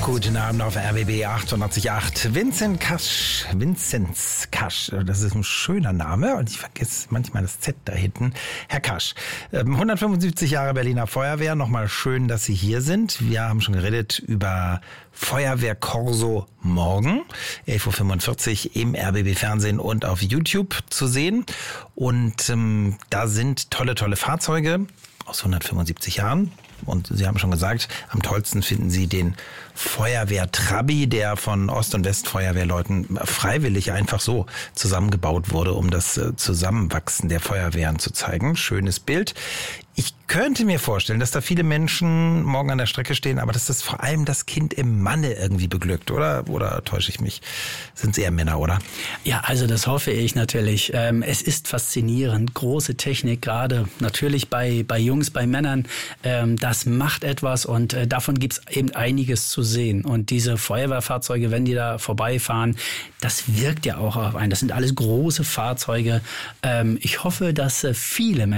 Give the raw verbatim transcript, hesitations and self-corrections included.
Guten Abend auf R B B achtundachtzig Komma acht. Vincent Kasch, Vinzenz Kasch, das ist ein schöner Name und ich vergesse manchmal das Z da hinten. Herr Kasch, hundertfünfundsiebzig Jahre Berliner Feuerwehr, nochmal schön, dass Sie hier sind. Wir haben schon geredet über Feuerwehrkorso morgen, elf Uhr fünfundvierzig im R B B Fernsehen und auf YouTube zu sehen. Und ähm, da sind tolle, tolle Fahrzeuge aus hundertfünfundsiebzig Jahren. Und Sie haben schon gesagt, am tollsten finden Sie den Feuerwehr-Trabi, der von Ost- und Westfeuerwehrleuten freiwillig einfach so zusammengebaut wurde, um das Zusammenwachsen der Feuerwehren zu zeigen. Schönes Bild. Ich könnte mir vorstellen, dass da viele Menschen morgen an der Strecke stehen, aber dass das vor allem das Kind im Manne irgendwie beglückt, oder? Oder täusche ich mich? Sind es eher Männer, oder? Ja, also das hoffe ich natürlich. Ähm, es ist faszinierend, große Technik, gerade natürlich bei bei Jungs, bei Männern. Ähm, das macht etwas und äh, davon gibt's eben einiges zu sehen. Und diese Feuerwehrfahrzeuge, wenn die da vorbeifahren, das wirkt ja auch auf einen. Das sind alles große Fahrzeuge. Ähm, ich hoffe, dass äh, viele Menschen